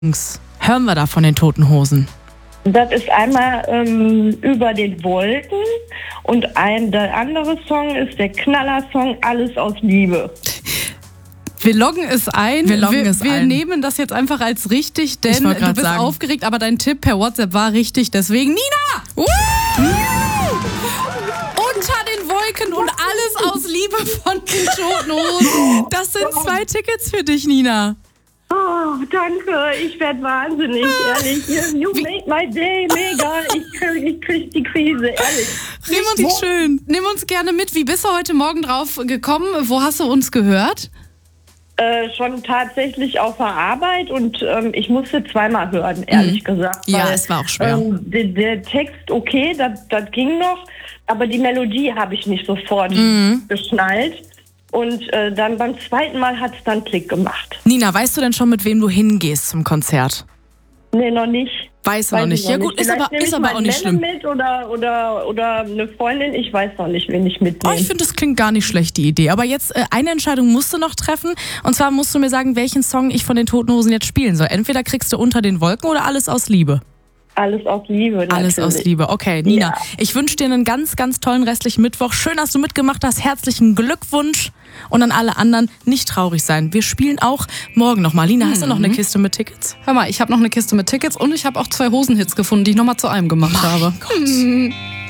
hören wir da von den Toten Hosen? Das ist einmal über den Wolken und der andere Song ist der Knallersong Alles aus Liebe. Wir loggen es ein. Wir nehmen das jetzt einfach als richtig, denn du bist aufgeregt, aber dein Tipp per WhatsApp war richtig. Deswegen, Nina! Unter den Wolken und alles aus Liebe von den Toten Hosen. Das sind 2 Tickets für dich, Nina. Oh, danke. Ich werde wahnsinnig, ehrlich. You make my day, mega. Ich krieg die Krise, ehrlich. Nimm uns gerne mit. Wie bist du heute Morgen drauf gekommen? Wo hast du uns gehört? Schon tatsächlich auf der Arbeit und ich musste zweimal hören, ehrlich gesagt. Ja, es war auch schwer. Der Text, okay, das ging noch, aber die Melodie habe ich nicht sofort geschnallt. Und dann beim zweiten Mal hat es dann Klick gemacht. Nina, weißt du denn schon, mit wem du hingehst zum Konzert? Nee, noch nicht. Weißt du noch nicht? Ja gut, ist aber auch nicht schlimm. Mit oder eine Freundin, ich weiß noch nicht, wen ich mitnehme. Oh, ich finde, das klingt gar nicht schlecht, die Idee. Aber jetzt, eine Entscheidung musst du noch treffen. Und zwar musst du mir sagen, welchen Song ich von den Toten Hosen jetzt spielen soll. Entweder kriegst du Unter den Wolken oder Alles aus Liebe. Alles aus Liebe, natürlich. Alles aus Liebe. Okay, Nina, ja. Ich wünsche dir einen ganz, ganz tollen restlichen Mittwoch. Schön, dass du mitgemacht hast. Herzlichen Glückwunsch. Und an alle anderen, nicht traurig sein. Wir spielen auch morgen nochmal. Lina, hast du noch eine Kiste mit Tickets? Hör mal, ich habe noch eine Kiste mit Tickets und ich habe auch 2 Hosenhits gefunden, die ich nochmal zu einem gemacht habe. Gott.